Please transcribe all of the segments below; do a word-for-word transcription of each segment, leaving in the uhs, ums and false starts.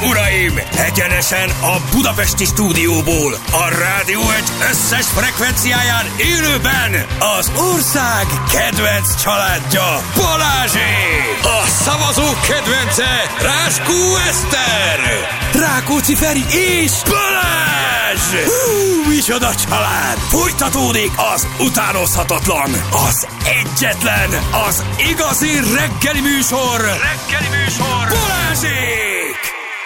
uraim! Egyenesen a budapesti stúdióból, a Rádió egy összes frekvenciáján élőben az ország kedvenc családja, Balázsék! A szavazók kedvence, Ráskó Eszter, Rákóczi Feri és Balázs! Hú, micsoda család! Folytatódik az utánozhatatlan, az egyetlen, az igazi reggeli műsor, reggeli műsor, Balázsék!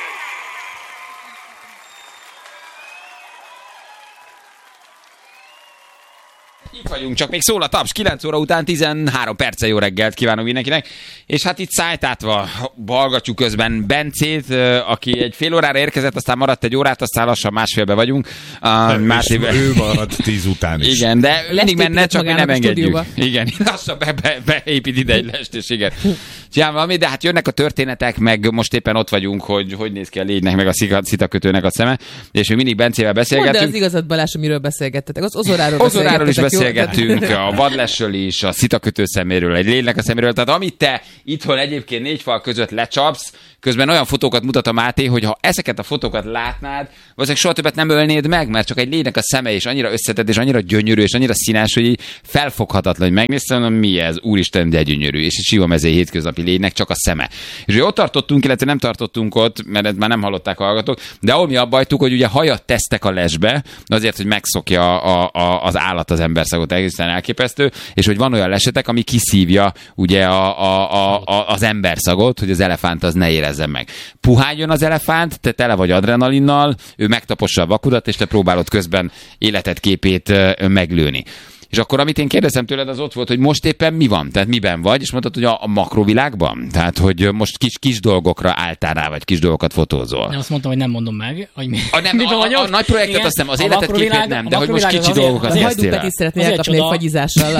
Itt vagyunk, csak még szól a taps, kilenc óra után tizenhárom perce, jó reggelt kívánok mindenkinek. És hát itt szájtátva hallgatjuk közben Bencét, aki egy fél órára érkezett, aztán maradt egy órát, aztán lassan másfélbe vagyunk. Uh, másfélbe. Ő maradt tíz után is. Igen, de mindig menne, csak mi nem engedjük. Igen, lassan be, be, beépít ide egy lest, és igen. Csinálom valami, de hát jönnek a történetek, meg most éppen ott vagyunk, hogy hogy néz ki a légynek, meg a szitakötőnek a szeme, és mi mindig Bencével beszélgetünk. Mondd el az igazat, Balázs, amiről beszélgettetek. Az ozoráról Ozoráról is beszélgetünk, a vadlesről is, a szitakötő szeméről, egy lénynek a szeméről. Tehát amit te itthon egyébként négy fal között lecsapsz, közben olyan fotókat mutat a Máté, hogy ha ezeket a fotókat látnád, valószínűleg soha többet nem ölnéd meg, mert csak egy lénynek a szeme is annyira összetett, és annyira gyönyörű, és annyira színes, hogy így felfoghatatlan, hogy megnéztem, hogy mi ez, úristen, de gyönyörű, és egy Sivamezei hétköznapi lénynek csak a szeme. És ugye ott tartottunk, illetve nem tartottunk ott, mert már nem hallották a hallgatók, de ahol mi abba hagytuk, hogy ugye hajat tesztek a lesbe, azért, hogy megszokja a, a, az állat az emberszagot, egészen elképesztő, és hogy van olyan lesetek, ami kiszívja ugye a, a, a, a, az emberszagot, hogy az elefánt az ne érezzen meg. Puhányjon az elefánt, te tele vagy adrenalinnal, ő megtapossa a vakudat, és te próbálod közben életed képét meglőni. És akkor, amit én kérdeztem tőled, az ott volt, hogy most éppen mi van? Tehát miben vagy? És mondtad, hogy a, a makrovilágban? Tehát, hogy most kis, kis dolgokra álltál rá, vagy kis dolgokat fotózol? Nem, azt mondtam, hogy nem mondom meg, hogy mi, a, nem, a, a, a nagy projektet igen, azt nem, az életed képét nem, de hogy most kicsi dolgokat kezdtél el. Hajdúkat is szeretné elkapni egy fagyizással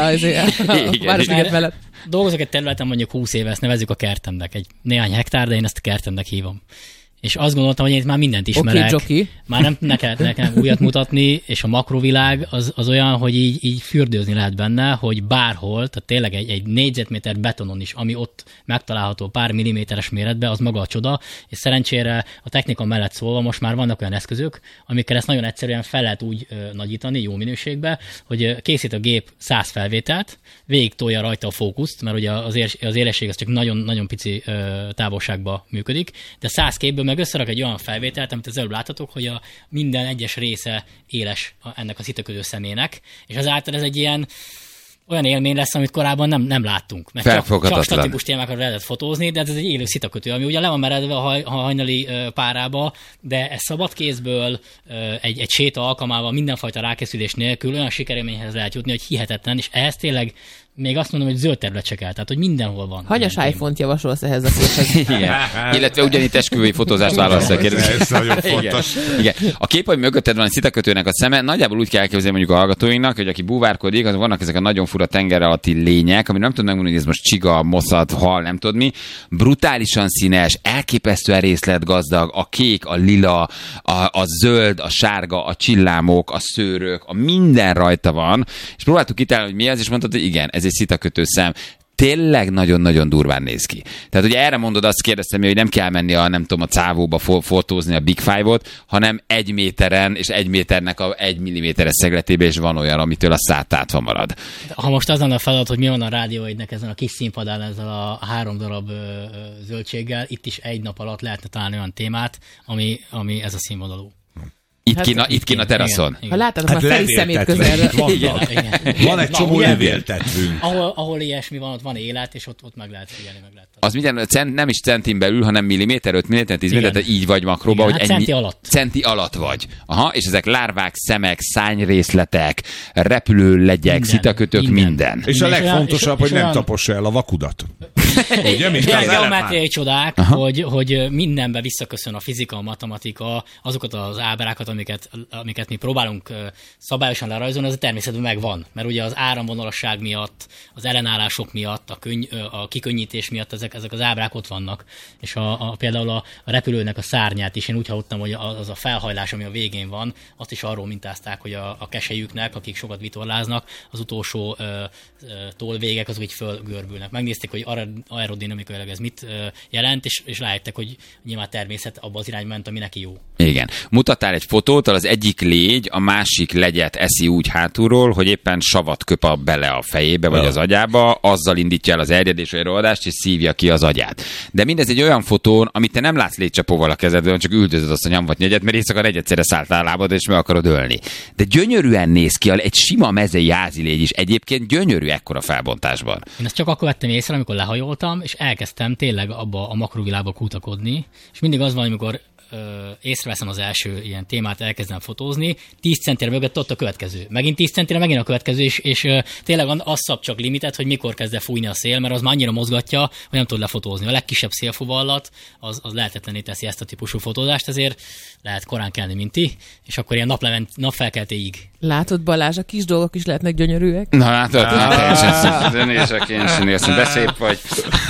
a Városliget mellett. Dolgozok egy területen mondjuk húsz éve, ezt nevezzük a kertemnek. Egy néhány hektár, de én ezt a kertemnek hívom. És azt gondoltam, hogy én itt már mindent ismerek. Okay, már nem nekem, nekem újat mutatni, és a makrovilág az, az olyan, hogy így, így fürdőzni lehet benne, hogy bárhol, tehát tényleg egy, egy négyzetméter betonon is, ami ott megtalálható pár milliméteres méretben, az maga a csoda, és szerencsére a technika mellett szólva most már vannak olyan eszközök, amikkel ezt nagyon egyszerűen fel lehet úgy ö, nagyítani, jó minőségben, hogy készít a gép száz felvételt, végig tolja rajta a fókuszt, mert ugye az, ér, az élesség az csak nagyon-nagyon pici ö, távolságban működik, de száz képből meg összerak egy olyan felvételt, amit az előbb láthatok, hogy a minden egyes része éles ennek a szitakötő szemének, és azáltal ez egy ilyen olyan élmény lesz, amit korábban nem, nem láttunk. Mert csak, csak statikus témákat lehetett fotózni, de ez egy élő szitakötő, ami ugye le van meredve a, haj, a hajnali uh, párába, de ez szabad kézből, uh, egy, egy séta alkalmával, mindenfajta rákészülés nélkül olyan sikerélményhez lehet jutni, hogy hihetetlen, és ehhez tényleg még azt mondom, hogy zöld terület se kell, tehát hogy mindenhol van. Hanyas iPhone-t javasolsz ehhez a képhez? Igen. Illetve ugyanitt esküvői fotózást válasz a kérdés. Ez nagyon fontos. Igen. Igen. A kép, hogy mögötted van a szitakötőnek a szeme, nagyjából úgy kell elképzelni mondjuk a hallgatóinknak, hogy aki búvárkodik, azok vannak ezek a nagyon fura tenger alatti lények, ami nem tudom megmondani, hogy ez most csiga, moszat, hal, nem tudod mi. Brutálisan színes, elképesztően részletgazdag, a kék, a lila, a, a zöld, a sárga, a csillámok, a szőrök, a minden rajta van. És próbáltuk kitalálni, hogy mi ez, és mondtad, hogy igen, ez egy szitakötő szem. Tényleg nagyon-nagyon durván néz ki. Tehát ugye erre mondod, azt kérdeztem, hogy nem kell menni a, nem tudom, a cávóba fo- fotózni a Big Five-ot, hanem egy méteren, és egy méternek a egy milliméteres szegletébe is van olyan, amitől a szátátva marad. Ha most az lenne a feladat, hogy mi van a Rádió egynek ezen a kis színpadán, ezzel a három darab ö, ö, zöldséggel, itt is egy nap alatt lehetne találni olyan témát, ami, ami ez a színvonalú. Itt, hát, kína, itt kín a teraszon. Ha láttátok hát már Feri szemét közelről. Van egy csomó levéltetvünk. Ahol, ahol ilyesmi van, ott van élet, és ott, ott meg lehet figyelni, meg lehet. Az minden, cent, nem is centin belül, hanem milliméter, öt milliméter, tíz milliméter, tehát így vagy makróba, igen, hogy hát egy centi alatt. Centi alatt vagy. Aha, és ezek lárvák, szemek, szányrészletek, repülőlegyek, szitakötők, minden. minden. És a legfontosabb, hogy nem tapossa el a vakudat. Ugye, mint az geometriai csodák, hogy, hogy mindenbe visszaköszön a fizika, a matematika, azokat az ábrákat, amiket, amiket mi próbálunk szabályosan lerajzolni, az a természetben megvan. Mert ugye az áramvonalasság miatt, az ellenállások miatt, a, könny, a kikönnyítés miatt ezek, ezek az ábrák ott vannak. És a, a, például a, a repülőnek a szárnyát is, én úgy hallottam, hogy az a felhajlás, ami a végén van, azt is arról mintázták, hogy a, a keselyüknek, akik sokat vitorláznak, az utolsó ö, ö, tollvégek azok így fölgörbülnek. Megnézték, hogy arra aerodinamikailag ez mit jelent, és, és látják, hogy nyilván természet abban az irányba ment, ami neki jó. Igen. Mutattál egy fotót, az egyik légy a másik legyet eszi úgy hátulról, hogy éppen savat köp a bele a fejébe, vagy az agyába, azzal indítja el az erjedés vagy rohadást, és szívja ki az agyát. De mindez egy olyan fotón, amit te nem látsz légycsapóval a kezedben, csak üldözöd azt a nyomvat negyed, mert éjszaka negyedszerre szálltál a lábad, és meg akarod ölni. De gyönyörűen néz ki, egy sima mezei házilégy is egyébként gyönyörű ekkora felbontásban. Én ezt csak akkor vettem észre, amikor lehajoltam, és elkezdtem tényleg abba a makrovilágba kutakodni, és mindig az van, amikor ö, észreveszem az első ilyen témát, elkezdem fotózni, tíz centire mögött ott a következő. Megint tíz centire, megint a következő, és, és ö, tényleg az szab csak limitet, hogy mikor kezd el fújni a szél, mert az már annyira mozgatja, hogy nem tud lefotózni. A legkisebb szélfuvallat az, az lehetetlené teszi ezt a típusú fotózást, ezért lehet korán kelni, mint ti, és akkor ilyen naplement, napfelkeltéig. Látod, Balázs, a kis dolgok is lehetnek gyönyörűek? Na látod, teljesen és én sem érszem, de szép vagy.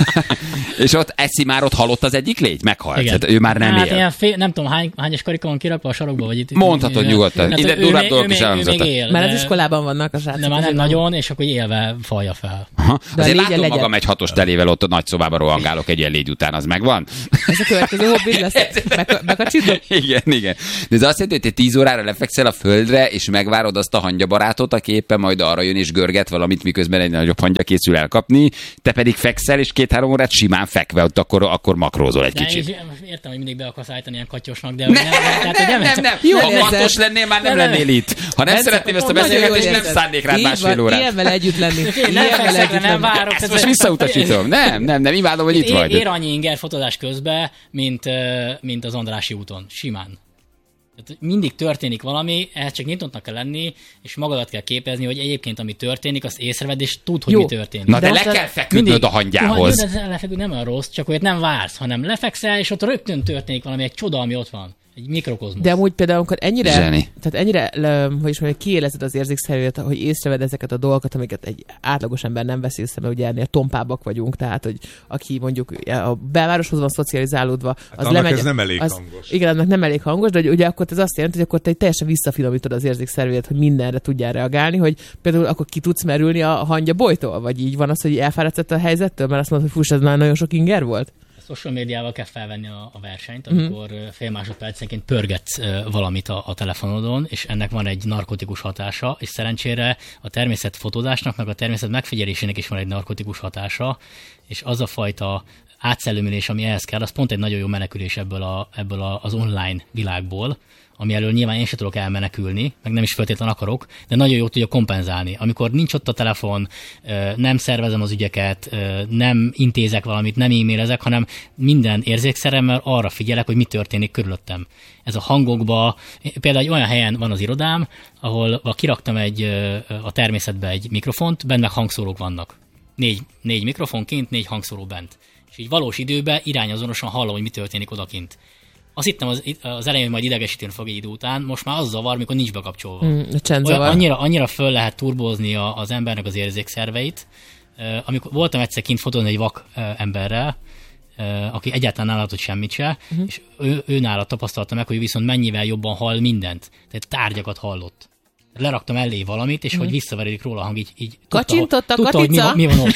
És ott eszi már ott halott az egyik légy? Meghalt. Hát ő már nem hát él. Ilyen fél, nem tudom, hány, hányas karika van kirakva a sarokba, vagy itt. Mondhatod nyugodtan. Hát ide durvább dolgok is elhangzottak. Mert az iskolában vannak a srácok. De már nem nagyon, és akkor élve falja fel. Aha. Azért látom legyen. magam egy hatos telével ott a nagy szobába rohangálok egy ilyen légy után, az megvan? Ez a következő hobbid lesz. Bekacsidok? Igen, igen. De ez azt jelenti, hogy te tíz órára lefekszel a földre, és megvárod azt a hangyabarátot, aki éppen majd arra jön és görget valamit, miközben egy nagyobb hangya készül elkapni, te pedig fekszel, és két-három órát simán fekve, ott akkor, akkor makrózol egy de kicsit. Én, értem, hogy mindig be akarsz állítani ilyen katyosnak, de Nem, nem, tehát, hogy nem, nem, nem. Jó Ha érzed. matos lennél, már nem Nem, nem. lennél itt. Ha nem Ez- szeretném ezt a nagyon jól beszélgetést, nem érzed. szánnék rád Így másfél van, órát. Ilyen vele együtt lenni. Én Ilyen nem vele fekszek, együtt nem lenni. várok. Ezt most visszautasítom. Nem, nem, nem, imádom, hogy itt Ér, vagy. ér annyi inger fotózás közben, mint, ö, mint az Andrássy úton. Simán. Tehát mindig történik valami, ehhez csak nyitottnak kell lenni, és magadat kell képezni, hogy egyébként ami történik, azt észrevedd, és tudd, hogy Jó. mi történik. Na de, De le most kell a- feküdnöd a hangyához. Jó, de lefeküdni nem olyan rossz, csak hogy nem vársz, hanem lefekszel, és ott rögtön történik valami, egy csoda, ami ott van. Egy mikrokozmosz. De amúgy például, amikor ennyire, Zseni. tehát ennyire, le- hogy is mondjam, kiélezed az érzékszerűet, hogy észreved ezeket a dolgokat, amiket egy átlagos ember nem vesz észre, mert ugye ennél tompábbak vagyunk, tehát, hogy aki mondjuk a belvároshoz van szocializálódva, az annak lemegy. ez nem elég az, hangos. Igen, annak nem elég hangos, de ugye akkor ez azt jelenti, hogy akkor te teljesen visszafinomítod az érzékszerűet, hogy mindenre tudjál reagálni, hogy például akkor ki tudsz merülni a hangya bolytól, vagy így van az, hogy elfáradsz a helyzettől, mert azt mondod, hogy fuss, ez már nagyon sok inger volt. Social médiával kell felvenni a, a versenyt, amikor mm. fél másodpercenként pörgetsz uh, valamit a, a telefonodon, és ennek van egy narkotikus hatása, és szerencsére a természet fotózásnak, meg a természet megfigyelésének is van egy narkotikus hatása, és az a fajta átszellemülés, ami ehhez kell, az pont egy nagyon jó menekülés ebből, a, ebből a, az online világból, ami elől nyilván én sem tudok elmenekülni, meg nem is feltétlenül akarok, de nagyon jól tudja kompenzálni. Amikor nincs ott a telefon, nem szervezem az ügyeket, nem intézek valamit, nem e-mailezek, hanem minden érzékszeremmel arra figyelek, hogy mi történik körülöttem. Ez a hangokba, például egy olyan helyen van az irodám, ahol kiraktam egy, a természetbe egy mikrofont, benne meg hangszórók vannak. Négy, négy mikrofon kint, négy hangszóró bent. És így valós időben irányazonosan hallom, hogy mi történik odakint. Azt hittem az, az elején, hogy majd idegesítőn fog egy idő után, most már az zavar, mikor nincs bekapcsolva. Mm, a csendzavar. Olyan, annyira, annyira föl lehet turbózni a, az embernek az érzékszerveit. Uh, amikor voltam egyszer kint fotózni egy vak uh, emberrel, uh, aki egyáltalán nem látott semmit se, uh-huh. és ő, ő nála tapasztalta meg, hogy viszont mennyivel jobban hall mindent. Tehát tárgyakat hallott. Leraktam elé valamit, és mm. hogy visszaveredik róla a hang, így, így Kacsintott a tudta, hogy mi, katica? van- mi van ott.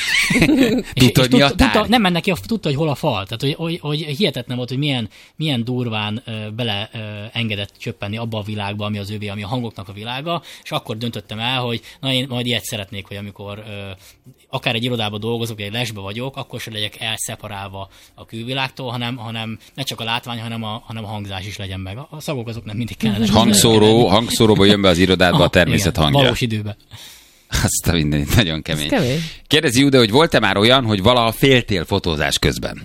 és, Tudta, hogy mi a tudta, tárgy. nem mennek ki, a- tudta, hogy hol a fal. Tehát, hogy, hogy, hogy hihetetlen volt, hogy milyen, milyen durván ö, bele ö, engedett csöppenni abba a világba, ami az övé, ami a hangoknak a világa, és akkor döntöttem el, hogy na én majd ilyet szeretnék, hogy amikor ö, akár egy irodában dolgozok, vagy egy lesbe vagyok, akkor se legyek elszeparálva a külvilágtól, hanem, hanem ne csak a látvány, hanem a, hanem a hangzás is legyen meg. A szagok azok nem mindig kellene. Hangszóró, hangszóróba jön be az irodádba a természet igen, hangja. valós időben. Azt a mindenit, nagyon kemény. Ez kemény. Kérdezi Jude, hogy volt-e már olyan, hogy valaha féltél fotózás közben?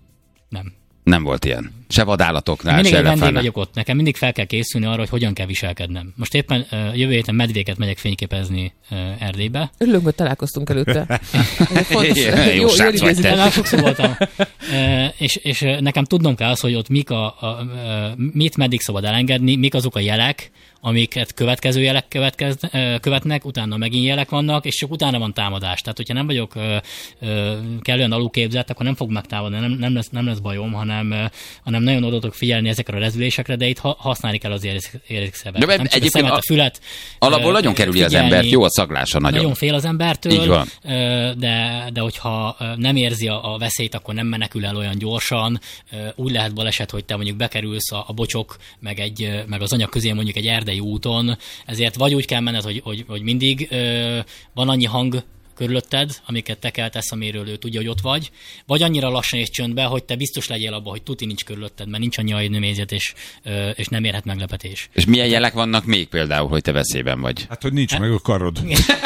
Nem. Nem volt ilyen. Se vadállatoknál, Mindig se egy vendég elefántnál. vagyok ott. Nekem mindig fel kell készülni arra, hogy hogyan kell viselkednem. Most éppen uh, jövő héten medvéket megyek fényképezni uh, Erdélybe. Örülünk, hogy találkoztunk előtte. Ez egy fontos, Igen, jó jó, srác jó vagy idézés. te. Már sokszor voltam. Uh, és, és uh, nekem tudnom kell az, hogy ott mik a, a, a, mit meddig szabad elengedni, mik azok a jelek, amiket következő jelek következ, uh, követnek, utána megint jelek vannak, és csak utána van támadás. Tehát, hogyha nem vagyok uh, uh, kellően alulképzett, akkor nem fog megtámadni, nem, nem, lesz, nem lesz bajom, hanem, uh, hanem hanem nagyon oda tudok figyelni ezekre a rezülésekre, de itt ha, használni kell az érzékszervet. Nem csak a szemet, a fület. Alapból nagyon kerüli az embert, jó a szaglása nagyon. Nagyon fél az embertől, de, de hogyha nem érzi a, a veszélyt, akkor nem menekül el olyan gyorsan. Úgy lehet baleset, hogy te mondjuk bekerülsz a, a bocsok, meg, egy, meg az anyag közé mondjuk egy erdei úton, ezért vagy úgy kell menned, hogy, hogy, hogy mindig van annyi hang körülötted, amiket te keltesz, amiről ő tudja, hogy ott vagy, vagy annyira lassan és csöndbe, hogy te biztos legyél abban, hogy tuti nincs körülötted, mert nincs annyi agynémészet, és, és nem érhet meglepetés. És milyen jelek vannak még például, hogy te veszélyben vagy? Hát, hogy nincs meg a karod.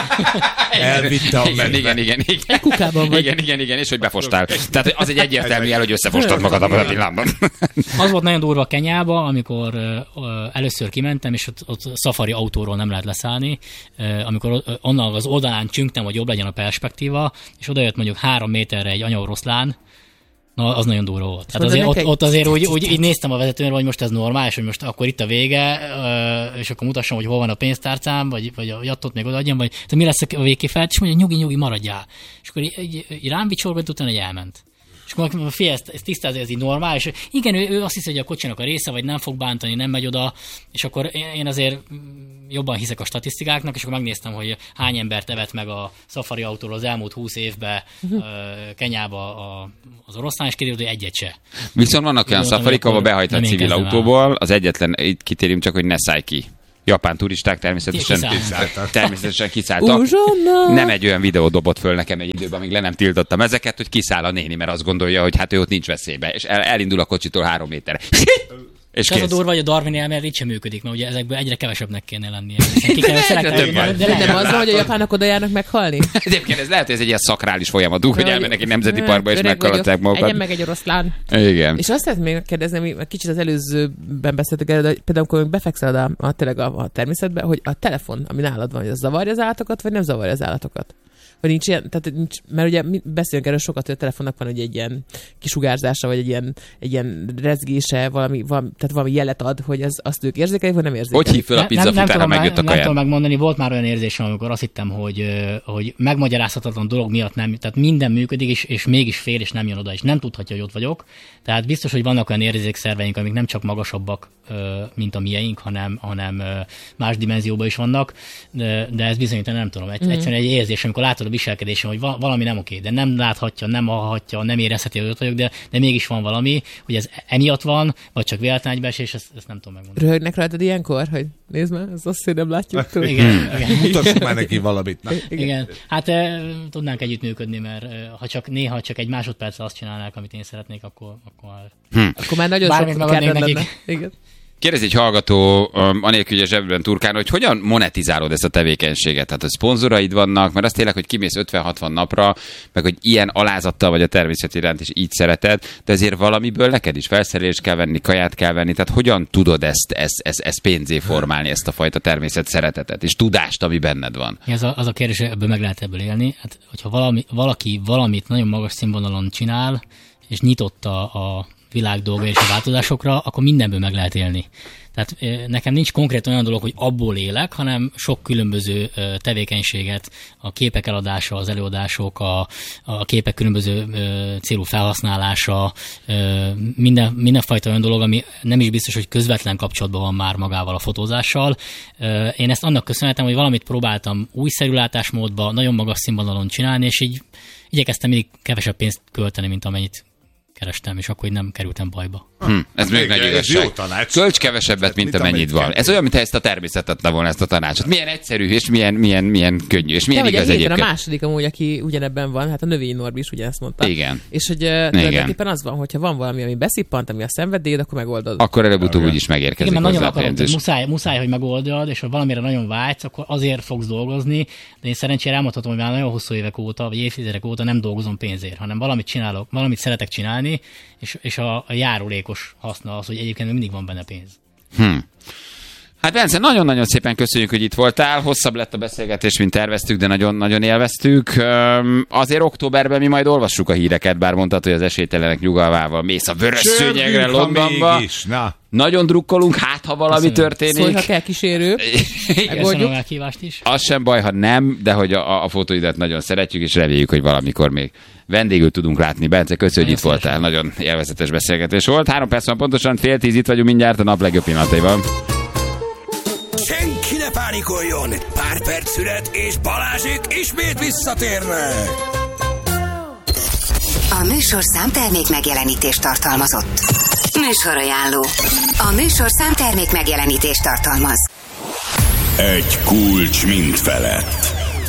Elvitte a medve. Igen, igen, igen. Egy kukában vagy. Igen, igen, igen, és hogy befostál. Tehát az egy egyértelmű jel, hogy összefostad magad abban a pillanatban. Az volt nagyon durva Kenyába, amikor uh, először kimentem, és ott, ott szafari autóról nem lehet leszállni, uh, amikor onnan az oldalán csüngtem, hogy jobb legyen a perspektíva, és oda jött mondjuk három méterre egy anyaoroszlán, na, az nagyon durva volt. Tehát azért, ott, ott azért úgy, úgy így néztem a vezetőnre, hogy most ez normális, hogy most akkor itt a vége, és akkor mutassam, hogy hol van a pénztárcám, vagy, vagy a jattot még odaadjam, vagy te mi lesz a végkifejlet, és mondja, nyugi, nyugi, maradjál. És akkor így, így, így rám vicsorgott, utána egy elment. És akkor fél, ezt, ezt tisztázni, ez így normális. Igen, ő, ő azt hiszi, hogy a kocsinak a része, vagy nem fog bántani, nem megy oda, és akkor én azért jobban hiszek a statisztikáknak, és akkor megnéztem, hogy hány embert evett meg a Safari autóról az elmúlt húsz évben uh, Kenyába a, az oroszlán, és kiderült, hogy egyet se. Viszont vannak olyan szafarik, ahol behajt a civil autóból, az egyetlen, itt kitérjünk csak, hogy ne szállj ki. Japán turisták természetesen kiszálltak. Természetesen kiszálltak. Uzsonna. Nem egy olyan videó dobott föl nekem egy időben, amíg le nem tiltottam ezeket, hogy kiszáll a néni, mert azt gondolja, hogy hát ő ott nincs veszélybe, és el, elindul a kocsitól három méterre. És az a durva, hogy a Darwin elmélet így sem működik, mert ugye ezekből egyre kevesebbnek kéne lennie. Ki kell szelektálni, de, de, de nem az, hogy a japánok oda járnak meghalni? Egyébként ez lehet, hogy ez egy ilyen szakrális folyamat, hogy elmennek egy nemzeti parkba, és megkalatják magukat. Egyen meg egy oroszlán. Igen. És azt lehet még kérdezni, kicsit az előzőben beszéltük el, de például amikor befekszel a, a, tényleg a, a természetbe, hogy a telefon, ami nálad van, hogy az zavarja az állatokat, vagy nem zavarja az állatokat? Vagy nincs ilyen, tehát nincs, mert ugye mi beszélünk erről sokat, hogy a telefonnak van egy ilyen kisugárzása, vagy egy ilyen, egy ilyen rezgése, valami, valami, tehát valami jelet ad, hogy az, azt ők érzékelik, vagy nem érzékelik. Hogy hív fel a pizzafutára, megjött a kaján? Nem tudom megmondani, volt már olyan érzésem, amikor azt hittem, hogy, hogy megmagyarázhatatlan dolog miatt nem, tehát minden működik, és, és mégis fél, és nem jön oda, és nem tudhatja, hogy ott vagyok. Tehát biztos, hogy vannak olyan érzékszerveink, amik nem csak magasabbak, mint a mieink, hanem, hanem más dimenzióban is vannak, de, de ez bizonyítan nem tudom. Egy, mm. Egyszerűen egy érzés, amikor látod a viselkedésem, hogy valami nem oké, de nem láthatja, nem hallhatja, nem érezheti, hogy ott vagyok, de, de mégis van valami, hogy ez emiatt van, vagy csak véletlen egybeesés, ezt, ezt nem tudom megmondani. Röhögnek rajtad ilyenkor, hogy nézd már, ez azt, hogy nem látjuk. Igen, igen. Mutassuk már neki valamit. Na. Igen. igen. Hát e, tudnánk együttműködni, mert e, ha csak néha csak egy másodperccel azt csinálnák, amit én szeretnék, akkor, akkor már... Hm. Akkor már nagyon sok sikerrend lenne. Igen. Kérdez egy hallgató, um, anélkül, hogy a zsebben turkán, hogy hogyan monetizálod ezt a tevékenységet? Tehát, hogy szponzoraid vannak, mert az tényleg, hogy kimész ötven-hatvan napra, meg hogy ilyen alázattal vagy a természet iránt, és így szereted, de azért valamiből neked is felszerelést kell venni, kaját kell venni, tehát hogyan tudod ezt, ezt, ezt, ezt pénzé formálni, ezt a fajta természet szeretetet, és tudást, ami benned van? Ez a, az a kérdés, hogy ebből meg lehet ebből élni. Hát, hogyha valami, valaki valamit nagyon magas színvonalon csinál, és nyitott a, a világ dolga és a változásokra, akkor mindenből meg lehet élni. Tehát nekem nincs konkrét olyan dolog, hogy abból élek, hanem sok különböző tevékenységet, a képek eladása, az előadások, a, a képek különböző célú felhasználása, minden, mindenfajta olyan dolog, ami nem is biztos, hogy közvetlen kapcsolatban van már magával a fotózással. Én ezt annak köszönhetem, hogy valamit próbáltam újszerű látásmódban, nagyon magas színvonalon csinálni, és így igyekeztem mindig kevesebb pénzt költeni, mint amennyit kerestem, és akkor nem kerültem bajba. Hm, ez még nagy igazság. Költs kevesebbet, mint amennyit van. Ez olyan, mintha ezt a természet adta volna, ezt a tanácsot. Milyen egyszerű, és milyen, milyen, milyen könnyű, és milyen igaz egyébként. A második amúgy, aki ugyanebben van, hát a növényi Norbi is ugyanezt mondta. Igen. És hogy tulajdonképpen az van, hogyha van valami, ami beszippant, ami a szenvedélyed, akkor megoldod. Akkor előbb-utóbb úgyis megérkezik hozzá hozzá a pénz. Is. Muszáj, muszáj, hogy megoldjad, és ha valamire nagyon vágysz, akkor azért fogsz dolgozni, de én szerencsére elmondhatom, hogy már nagyon hosszú évek óta, vagy évtizedek óta nem dolgozom pénzért, hanem valamit csinálok, valamit szeretek csinálni, és, és a, a járulékos haszna az, hogy egyébként mindig van benne pénz. Hm. Hát Bence, nagyon-nagyon szépen köszönjük, hogy itt voltál. Hosszabb lett a beszélgetés, mint terveztük, de nagyon-nagyon élveztük. Üm, azért októberben mi majd olvassuk a híreket, bár mondtad, hogy az esélytelenek nyugalmával mész a vörös szőnyegre Londonba. Nagyon drukkolunk, hát ha valami Köszönöm. történik. Szólj, ha kell kísérő. Köszönöm a meghívást is. Az sem baj, ha nem, de hogy a, a fotóidat nagyon szeretjük, és reméljük, hogy valamikor még vendégül tudunk látni. Bence, köszönjük, hogy itt voltál. Nagyon élvezetes beszélgetés volt. Három perc van pontosan, fél tíz, itt vagyunk mindjárt a nap legjobb pillanataival. Senki ne pánikoljon! Pár perc szület, és Balázsék ismét visszatérnek! A műsor számtermék megjelenítést tartalmazott. Műsorajánló. A műsor számtermék megjelenítést tartalmaz. Egy kulcs mind felett.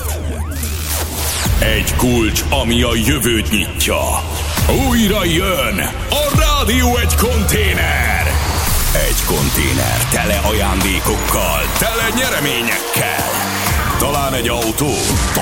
Egy kulcs, ami a jövőt nyitja. Újra jön a Rádió egy konténer. Egy konténer tele ajándékokkal, tele nyereményekkel. Talán egy autó,